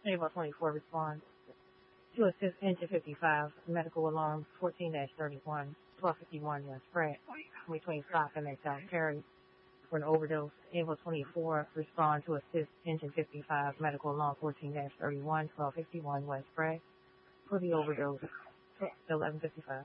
Able 24 responds to assist engine 55, medical alarm 14-31, 1251 West Pratt, between Stockton and South Perry for an overdose. Able 24 respond to assist engine 55, medical alarm 14-31, 1251 West Pratt for the overdose. 1155.